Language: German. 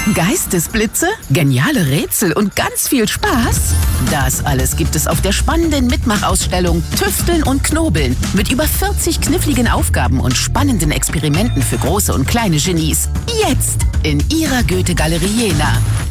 Geistesblitze, geniale Rätsel und ganz viel Spaß? Das alles gibt es auf der spannenden Mitmachausstellung Tüfteln und Knobeln mit über 40 kniffligen Aufgaben und spannenden Experimenten für große und kleine Genies. Jetzt in Ihrer Goethe-Galerie Jena.